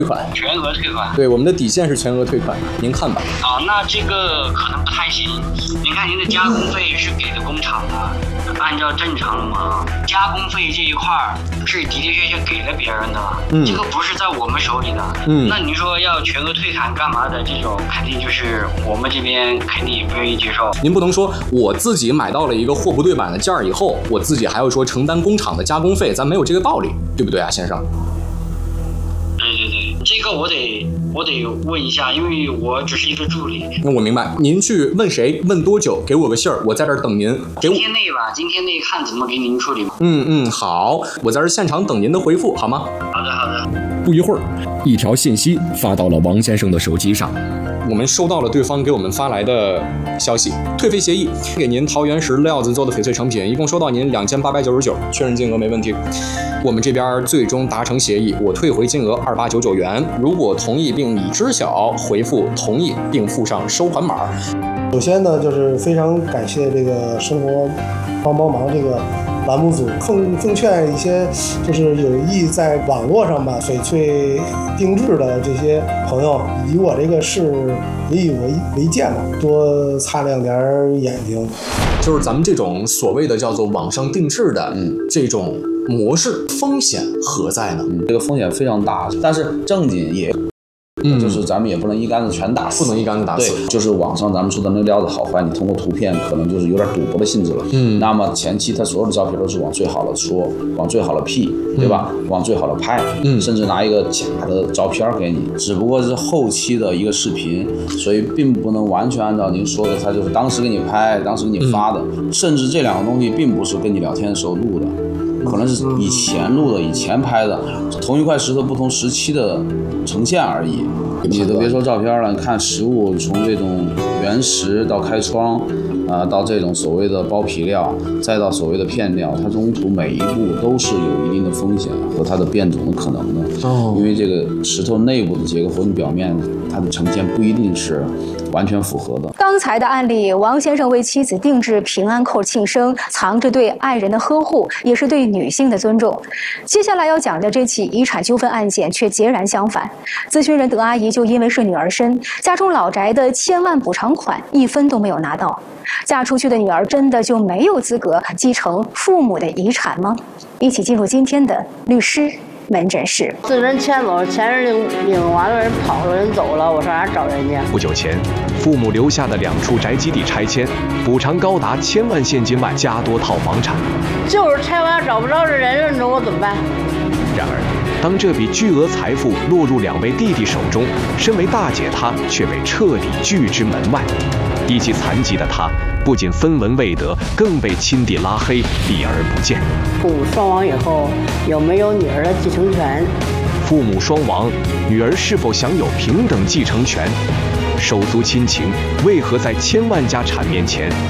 款， 全额退款。 对，我们的底线是全额退款，您看吧。 那这个可能不太行。您看您的加工费是给的工厂的，按照正常的嘛，加工费这一块是的的确确给了别人的，这个不是在我们手里的。那您说要全额退款干嘛的？这种肯定就是我们这边肯定也不愿意接受。 您不能说我自己买到了一个货不对版的件儿以后，我自己还要说承担工厂的加工费，咱没有这个道理，对不对啊，先生？ 对，这个我得问一下，因为我只是一个助理。 那我明白，您去问谁，问多久，给我个信儿，我在这儿等您。 今天内吧，今天内看怎么给您处理吧。 好，我在这现场等您的回复，好吗？ 好的。 不一会儿，一条信息发到了王先生的手机上。 我们收到了对方给我们发来的消息，退费协议，给您桃园石料子做的翡翠成品，一共收到您2899，确认金额没问题。我们这边最终达成协议，我退回金额2899元，如果同意并已知晓，回复同意并附上收款码。 首先呢，就是非常感谢这个生活帮忙这个栏目组，奉劝一些就是有意在网络上吧翡翠定制的这些朋友，以我这个事也以我为鉴吧，多擦亮点眼睛。 就是咱们这种所谓的叫做网上定制的这种模式，风险何在呢？ 这个风险非常大，但是正经也。就是咱们也不能一竿子全打死， 不能一竿子打死。 对，就是网上咱们说的那个料子好坏，你通过图片可能就是有点赌博的性质了。那么前期他所有的照片都是往最好的说，往最好的 P， 对吧？往最好的拍，甚至拿一个假的照片给你，只不过是后期的一个视频，所以并不能完全按照您说的，他就是当时给你拍，当时给你发的，甚至这两个东西并不是跟你聊天的时候录的。可能是以前录的、以前拍的，同一块石头不同时期的呈现而已。你都别说照片了，你看实物从这种原石到开窗，到这种所谓的包皮料，再到所谓的片料，它中途每一步都是有一定的风险和它的变种的可能的。因为这个石头内部的结构和你表面它的呈现不一定是完全符合的。 刚才的案例，王先生为妻子定制平安扣庆生，藏着对爱人的呵护，也是对女性的尊重。接下来要讲的这起遗产纠纷案件却截然相反，咨询人德阿姨就因为是女儿身，家中老宅的1000万补偿款1分都没有拿到。嫁出去的女儿真的就没有资格继承父母的遗产吗？一起进入今天的律师门诊室。 是人钱走，钱人领完了，人跑了，人走了，我上哪找人家？ 不久前，父母留下的2处宅基地拆迁，补偿高达1000万现金外加多套房产。 就是拆完找不着这人，你说我怎么办？ 然而，当这笔巨额财富落入2位弟弟手中，身为大姐她却被彻底拒之门外。一起残疾的她，不仅分文未得，更被亲弟拉黑，避而不见。 父母双亡以后，有没有女儿的继承权？ 父母双亡，女儿是否享有平等继承权？手足亲情为何在1000万家产面前